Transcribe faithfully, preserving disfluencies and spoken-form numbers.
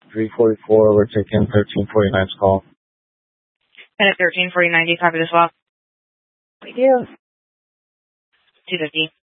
three forty-four, we're taking thirteen forty-nine's call. And at thirteen forty-nine, do you copy this well? We do. two fifty.